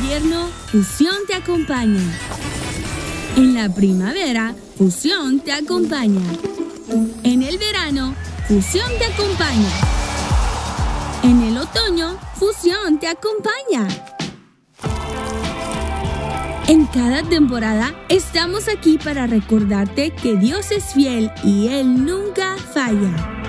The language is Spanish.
invierno, Fusión te acompaña. En la primavera, Fusión te acompaña. En el verano, Fusión te acompaña. En el otoño, Fusión te acompaña. En cada temporada estamos aquí para recordarte que Dios es fiel y Él nunca falla.